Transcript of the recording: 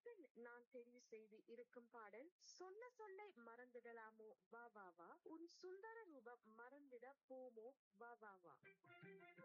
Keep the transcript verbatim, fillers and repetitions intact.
பின் நான் தெரிவு செய்து இருக்கும் பாடல் சொன்ன சொல்லை மறந்திடலாமோ வா வா வா உன் சுந்தர ரூபம் மறந்திட போமோ வா வா வா.